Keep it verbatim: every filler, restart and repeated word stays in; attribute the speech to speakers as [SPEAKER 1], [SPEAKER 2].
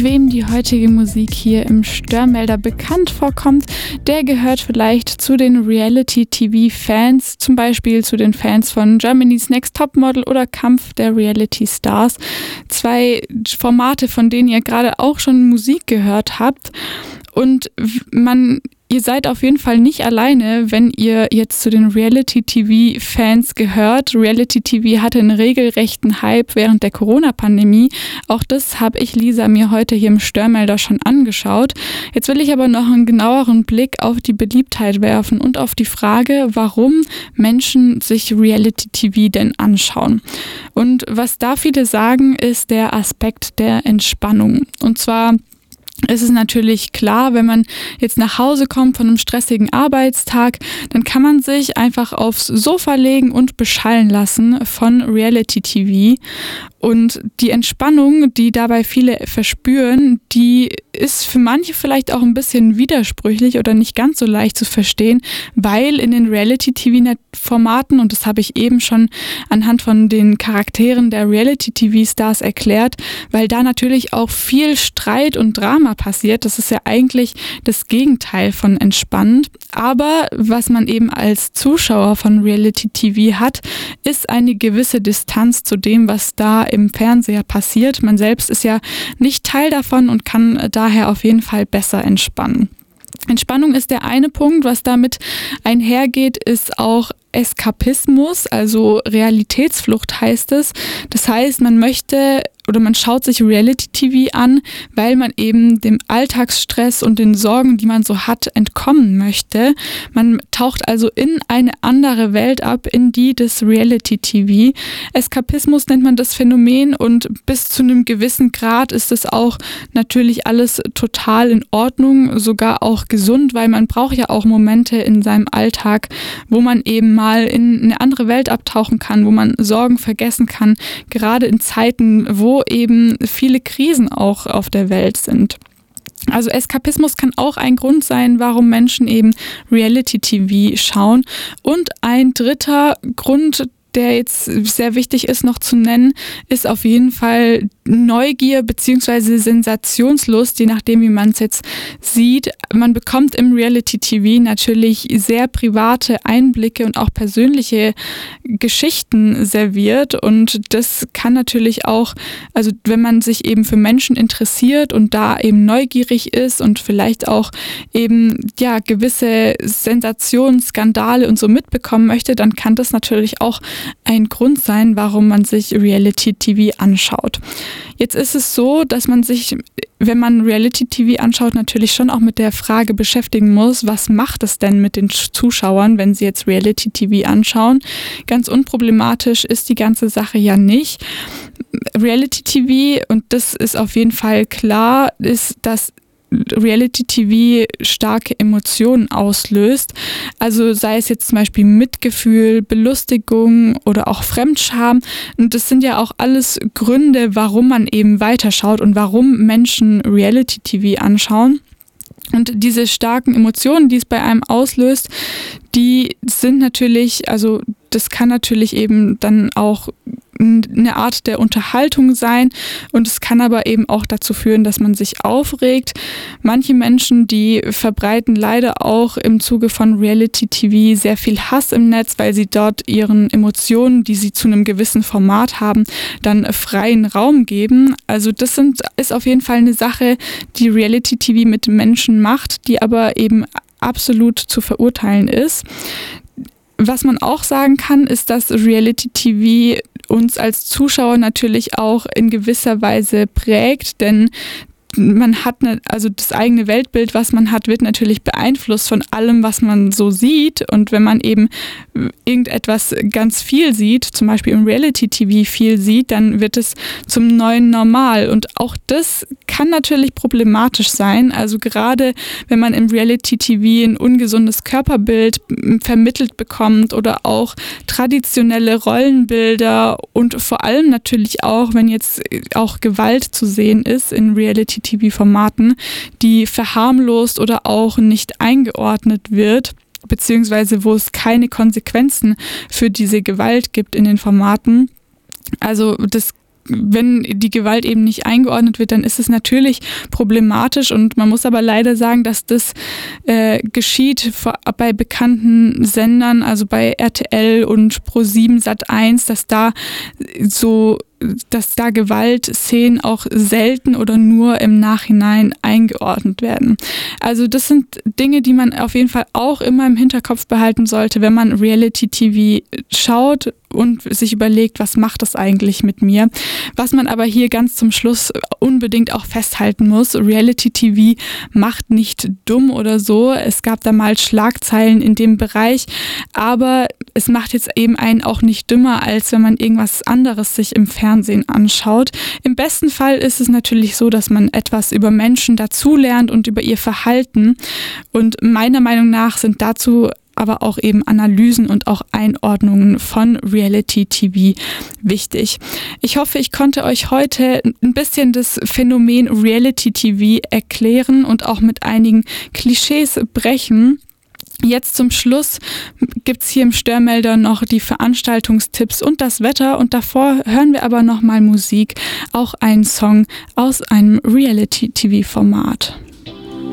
[SPEAKER 1] Wem die heutige Musik hier im Störmelder bekannt vorkommt, der gehört vielleicht zu den Reality-T V-Fans, zum Beispiel zu den Fans von Germany's Next Topmodel oder Kampf der Reality Stars. Zwei Formate, von denen ihr gerade auch schon Musik gehört habt. Und man... Ihr seid auf jeden Fall nicht alleine, wenn ihr jetzt zu den Reality-T V-Fans gehört. Reality-T V hatte einen regelrechten Hype während der Corona-Pandemie. Auch das habe ich, Lisa, mir heute hier im Störmelder schon angeschaut. Jetzt will ich aber noch einen genaueren Blick auf die Beliebtheit werfen und auf die Frage, warum Menschen sich Reality-T V denn anschauen. Und was da viele sagen, ist der Aspekt der Entspannung. Und zwar es ist natürlich klar, wenn man jetzt nach Hause kommt von einem stressigen Arbeitstag, dann kann man sich einfach aufs Sofa legen und beschallen lassen von Reality-T V. Und die Entspannung, die dabei viele verspüren, die ist für manche vielleicht auch ein bisschen widersprüchlich oder nicht ganz so leicht zu verstehen, weil in den Reality-T V-Formaten, und das habe ich eben schon anhand von den Charakteren der Reality-T V-Stars erklärt, weil da natürlich auch viel Streit und Drama passiert. Das ist ja eigentlich das Gegenteil von entspannend. Aber was man eben als Zuschauer von Reality-T V hat, ist eine gewisse Distanz zu dem, was da im Fernseher passiert. Man selbst ist ja nicht Teil davon und kann daher auf jeden Fall besser entspannen. Entspannung ist der eine Punkt. Was damit einhergeht, ist auch Eskapismus, also Realitätsflucht heißt es. Das heißt, man möchte oder man schaut sich Reality-T V an, weil man eben dem Alltagsstress und den Sorgen, die man so hat, entkommen möchte. Man taucht also in eine andere Welt ab, in die des Reality-T V. Eskapismus nennt man das Phänomen und bis zu einem gewissen Grad ist es auch natürlich alles total in Ordnung, sogar auch gesund, weil man braucht ja auch Momente in seinem Alltag, wo man eben mal in eine andere Welt abtauchen kann, wo man Sorgen vergessen kann, gerade in Zeiten, wo eben viele Krisen auch auf der Welt sind. Also Eskapismus kann auch ein Grund sein, warum Menschen eben Reality-T V schauen. Und ein dritter Grund, der jetzt sehr wichtig ist noch zu nennen, ist auf jeden Fall Neugier bzw. Sensationslust, je nachdem wie man es jetzt sieht. Man bekommt im Reality-T V natürlich sehr private Einblicke und auch persönliche Geschichten serviert und das kann natürlich auch, also wenn man sich eben für Menschen interessiert und da eben neugierig ist und vielleicht auch eben ja gewisse Sensationen, Skandale und so mitbekommen möchte, dann kann das natürlich auch ein Grund sein, warum man sich Reality-T V anschaut. Jetzt ist es so, dass man sich, wenn man Reality-T V anschaut, natürlich schon auch mit der Frage beschäftigen muss, was macht es denn mit den Zuschauern, wenn sie jetzt Reality-T V anschauen? Ganz unproblematisch ist die ganze Sache ja nicht. Reality-T V, und das ist auf jeden Fall klar, ist, dass Reality-T V starke Emotionen auslöst. Also sei es jetzt zum Beispiel Mitgefühl, Belustigung oder auch Fremdscham. Und das sind ja auch alles Gründe, warum man eben weiterschaut und warum Menschen Reality-T V anschauen. Und diese starken Emotionen, die es bei einem auslöst, die sind natürlich, also das kann natürlich eben dann auch eine Art der Unterhaltung sein und es kann aber eben auch dazu führen, dass man sich aufregt. Manche Menschen, die verbreiten leider auch im Zuge von Reality-T V sehr viel Hass im Netz, weil sie dort ihren Emotionen, die sie zu einem gewissen Format haben, dann freien Raum geben. Also das sind, ist auf jeden Fall eine Sache, die Reality-T V mit Menschen macht, die aber eben absolut zu verurteilen ist. Was man auch sagen kann, ist, dass Reality-T V uns als Zuschauer natürlich auch in gewisser Weise prägt, denn man hat eine, also das eigene Weltbild, was man hat, wird natürlich beeinflusst von allem, was man so sieht. Und wenn man eben irgendetwas ganz viel sieht, zum Beispiel im Reality-T V viel sieht, dann wird es zum neuen Normal. Und auch das kann natürlich problematisch sein. Also gerade wenn man im Reality-T V ein ungesundes Körperbild vermittelt bekommt oder auch traditionelle Rollenbilder und vor allem natürlich auch, wenn jetzt auch Gewalt zu sehen ist in Reality-T V-Formaten, die verharmlost oder auch nicht eingeordnet wird, beziehungsweise wo es keine Konsequenzen für diese Gewalt gibt in den Formaten. Also das wenn die Gewalt eben nicht eingeordnet wird, dann ist es natürlich problematisch und man muss aber leider sagen, dass das äh, geschieht vor, bei bekannten Sendern, also bei R T L und Pro sieben Sat eins, dass da so dass da Gewaltszenen auch selten oder nur im Nachhinein eingeordnet werden. Also das sind Dinge, die man auf jeden Fall auch immer im Hinterkopf behalten sollte, wenn man Reality-T V schaut und sich überlegt, was macht das eigentlich mit mir. Was man aber hier ganz zum Schluss unbedingt auch festhalten muss, Reality-T V macht nicht dumm oder so. Es gab da mal Schlagzeilen in dem Bereich, aber es macht jetzt eben einen auch nicht dümmer, als wenn man irgendwas anderes sich im Fernsehen anschaut. Im besten Fall ist es natürlich so, dass man etwas über Menschen dazulernt und über ihr Verhalten. Und meiner Meinung nach sind dazu aber auch eben Analysen und auch Einordnungen von Reality-T V wichtig. Ich hoffe, ich konnte euch heute ein bisschen das Phänomen Reality-T V erklären und auch mit einigen Klischees brechen. Jetzt zum Schluss gibt's hier im Störmelder noch die Veranstaltungstipps und das Wetter und davor hören wir aber nochmal Musik, auch einen Song aus einem Reality-T V-Format.